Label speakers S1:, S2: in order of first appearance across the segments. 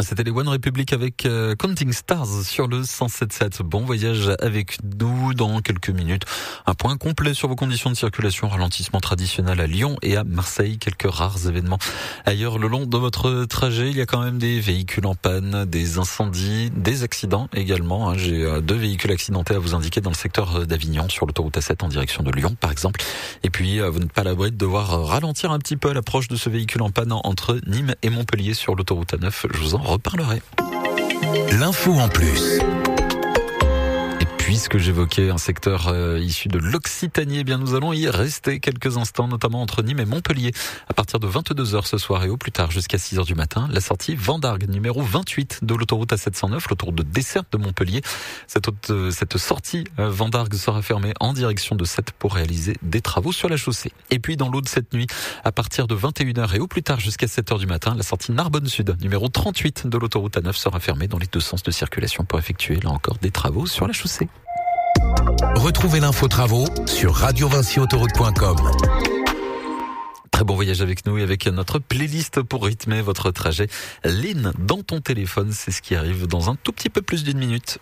S1: C'était les One Republic avec Counting Stars sur le 107.7. Bon voyage avec nous dans quelques minutes. Un point complet sur vos conditions de circulation. Ralentissement traditionnel à Lyon et à Marseille. Quelques rares événements. Ailleurs, le long de votre trajet, il y a quand même des véhicules en panne, des incendies, des accidents également. J'ai 2 véhicules accidentés à vous indiquer dans le secteur d'Avignon sur l'autoroute A7 en direction de Lyon par exemple. Et puis, vous n'êtes pas à l'abri de devoir ralentir un petit peu à l'approche de ce véhicule en panne entre Nîmes et Montpellier sur l'autoroute A9. Je vous en reparlerai.
S2: L'info en plus.
S1: Puisque j'évoquais un secteur issu de l'Occitanie, eh bien nous allons y rester quelques instants, notamment entre Nîmes et Montpellier. À partir de 22h ce soir et au plus tard jusqu'à 6h du matin, la sortie Vendargue, numéro 28 de l'autoroute A709, l'autoroute de desserte de Montpellier. Cette sortie Vendargue sera fermée en direction de Sète pour réaliser des travaux sur la chaussée. Et puis dans l'eau de cette nuit, à partir de 21h et au plus tard jusqu'à 7h du matin, la sortie Narbonne Sud, numéro 38 de l'autoroute A9 sera fermée dans les 2 sens de circulation pour effectuer là encore des travaux sur la chaussée.
S2: Retrouvez l'info travaux sur radiovincyautoroute.com.
S1: Très bon voyage avec nous et avec notre playlist pour rythmer votre trajet. Lynn, dans ton téléphone, c'est ce qui arrive dans un tout petit peu plus d'1 minute.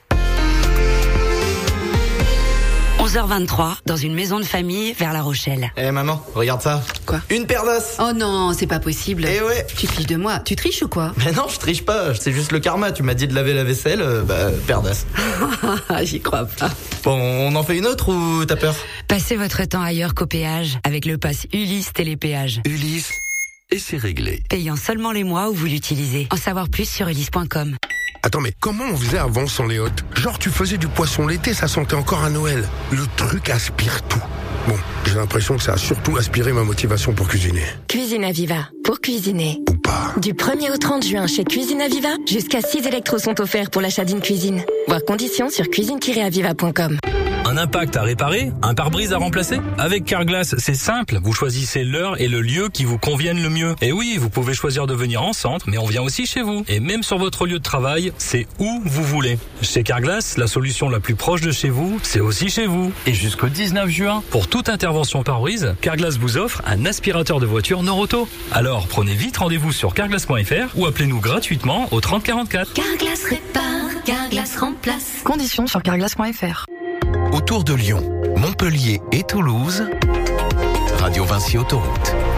S3: 11h23, dans une maison de famille vers La Rochelle.
S4: Eh maman, regarde ça.
S5: Quoi?
S4: Une paire d'os.
S5: Oh non, c'est pas possible.
S4: Eh ouais.
S5: Tu te fiches de moi. Tu triches ou quoi?
S4: Mais non, je triche pas, c'est juste le karma. Tu m'as dit de laver la vaisselle, paire d'os.
S5: J'y crois pas.
S4: Bon, on en fait une autre ou t'as peur?
S3: Passez votre temps ailleurs qu'au péage avec le pass Ulysse Télépéage.
S2: Ulysse, et c'est réglé.
S3: Payant seulement les mois où vous l'utilisez. En savoir plus sur ulysse.com.
S6: Attends, mais comment on faisait avant sans les hôtes? Genre, tu faisais du poisson l'été, ça sentait encore à Noël. Le truc aspire tout. Bon, j'ai l'impression que ça a surtout aspiré ma motivation pour cuisiner.
S7: Cuisine Aviva, pour cuisiner.
S6: Ou pas.
S7: Du 1er au 30 juin chez Cuisine Aviva, jusqu'à 6 électros sont offerts pour l'achat d'une cuisine. Voir conditions sur cuisine-aviva.com.
S8: Un impact à réparer? Un pare-brise à remplacer? Avec Carglass, c'est simple. Vous choisissez l'heure et le lieu qui vous conviennent le mieux. Et oui, vous pouvez choisir de venir en centre, mais on vient aussi chez vous. Et même sur votre lieu de travail, c'est où vous voulez. Chez Carglass, la solution la plus proche de chez vous, c'est aussi chez vous. Et jusqu'au 19 juin, pour toute intervention pare-brise, Carglass vous offre un aspirateur de voiture Noroto. Alors, prenez vite rendez-vous sur carglass.fr ou appelez-nous gratuitement au 30 44.
S7: Carglass répare, Carglass remplace.
S5: Conditions sur carglass.fr.
S2: Autour de Lyon, Montpellier et Toulouse, Radio Vinci Autoroute.